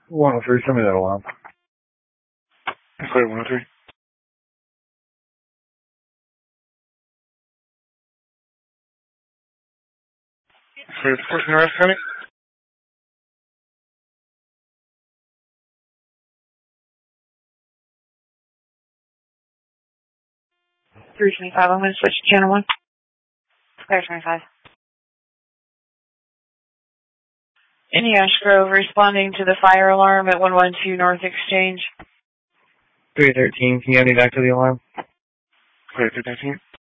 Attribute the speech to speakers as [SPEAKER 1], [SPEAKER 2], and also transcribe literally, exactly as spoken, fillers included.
[SPEAKER 1] one oh three, send me that alarm.
[SPEAKER 2] Clear one oh three. Clear the person arrest coming.
[SPEAKER 3] three twenty-five, I'm going to switch to channel one. Clear twenty-five. Any Ash Grove responding to the fire alarm at one one two North Exchange.
[SPEAKER 1] three thirteen, can you add me back to the alarm?
[SPEAKER 2] Clear three nineteen.